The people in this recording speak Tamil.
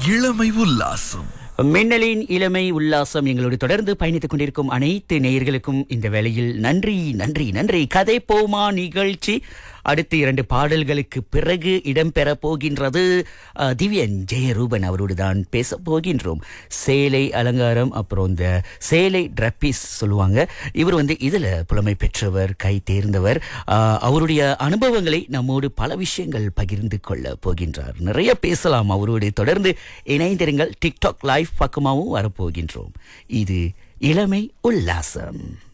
இளமை உல்லாசம். மின்னலின் இளமை உல்லாசம் எங்களோடு தொடர்ந்து பயணித்துக் கொண்டிருக்கும் அனைத்து நேயர்களுக்கும் இந்த வேளையில் நன்றி நன்றி நன்றி. கதை போமா நிகழ்ச்சி அடுத்து 2 பாடல்களுக்கு பிறகு இடம்பெற போகின்றது. திவ்யன் ஜெயரூபன் அவரோடு தான் பேச போகின்றோம். சேலை அலங்காரம், அப்புறம் இந்த சேலை டிரப்பிஸ் சொல்லுவாங்க. இவர் இதுல புலமை பெற்றவர், கை தேர்ந்தவர். அவருடைய அனுபவங்களை நம்மோடு பல விஷயங்கள் பகிர்ந்து கொள்ள போகின்றார். நிறைய பேசலாம் அவரோடு. தொடர்ந்து இணைந்திருங்கள். TikTok live பக்கமாகவும் வரப்போகின்றோம். இது இளமை உல்லாசம்.